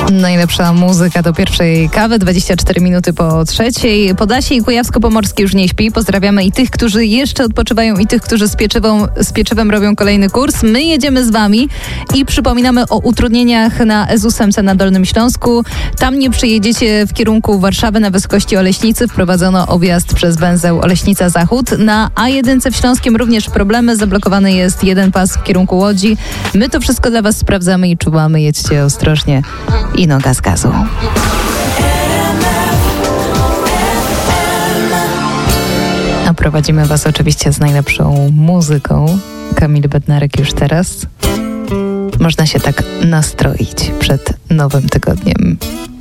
Najlepsza muzyka do pierwszej kawy, 24 minuty po trzeciej. Podlasie i Kujawsko-Pomorskie już nie śpi. Pozdrawiamy i tych, którzy jeszcze odpoczywają, i tych, którzy z pieczywem robią kolejny kurs. My jedziemy z wami i przypominamy o utrudnieniach na S8 na Dolnym Śląsku. Tam nie przyjedziecie w kierunku Warszawy na wysokości Oleśnicy. Wprowadzono objazd przez węzeł Oleśnica Zachód. Na A1 w Śląskiem również problemy. Zablokowany jest jeden pas w kierunku Łodzi. My to wszystko dla was sprawdzamy i czuwamy. Jedźcie ostrożnie i noga z gazu. A prowadzimy was oczywiście z najlepszą muzyką. Kamil Bednarek już teraz. Można się tak nastroić przed nowym tygodniem.